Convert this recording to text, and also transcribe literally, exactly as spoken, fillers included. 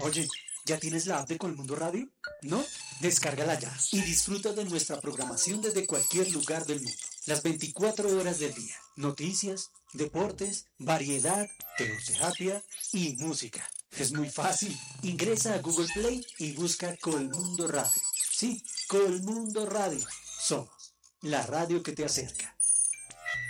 Oye, ¿ya tienes la app de Colmundo Radio? ¿No? Descárgala ya y disfruta de nuestra programación desde cualquier lugar del mundo. Las veinticuatro horas del día. Noticias, deportes, variedad, terapia y música. Es muy fácil. Ingresa a Google Play y busca Colmundo Radio. Sí, Colmundo Radio. Somos la radio que te acerca.